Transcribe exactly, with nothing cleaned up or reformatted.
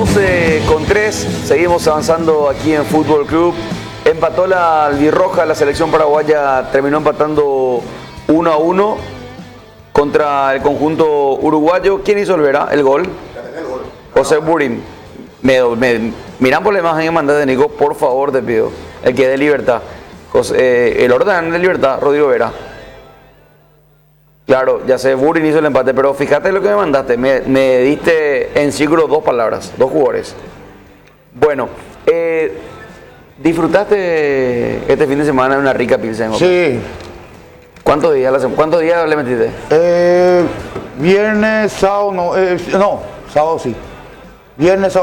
doce con tres, seguimos avanzando aquí en Fútbol Club. Empató la albirroja, la selección paraguaya terminó empatando uno a uno contra el conjunto uruguayo. ¿Quién hizo el Vera? El gol. José Burin. Me, me, miran por la imagen que mandaste, Nico, por favor te pido. El que es de Libertad. José, eh, el orden de Libertad, Rodrigo Vera. Claro, ya sé, Burin hizo el empate, pero fíjate lo que me mandaste. Me, me diste en círculo dos palabras, dos jugadores. Bueno, eh, ¿disfrutaste este fin de semana de una rica pilsen? Sí. ¿Cuántos días, ¿Cuántos días le metiste? Eh, viernes, sábado, no, eh, no, sábado sí. Viernes, sábado.